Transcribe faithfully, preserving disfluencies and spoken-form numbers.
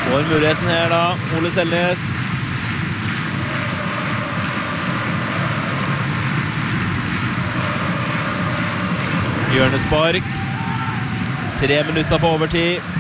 Får muligheten her da, Ole Selnes. Hjørnespark. Tre minutter på overtid.